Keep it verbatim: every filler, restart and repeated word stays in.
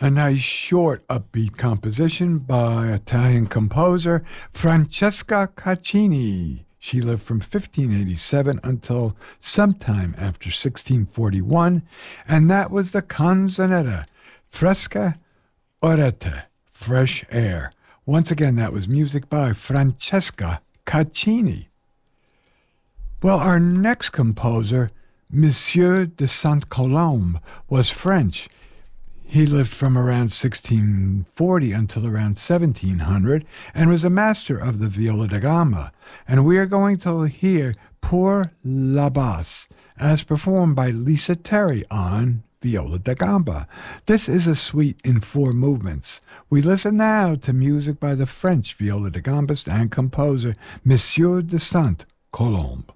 A nice short upbeat composition by Italian composer Francesca Caccini. She lived from fifteen eighty-seven until sometime after sixteen forty-one, and that was the canzonetta, Fresca Oretta, Fresh Air. Once again, that was music by Francesca Caccini. Well, our next composer, Monsieur de Saint-Colombe, was French. He lived from around sixteen forty until around seventeen hundred and was a master of the viola da gamba. And we are going to hear Pour la Basse as performed by Lisa Terry on viola da gamba. This is a suite in four movements. We listen now to music by the French viola da gambist and composer Monsieur de Saint-Colombe.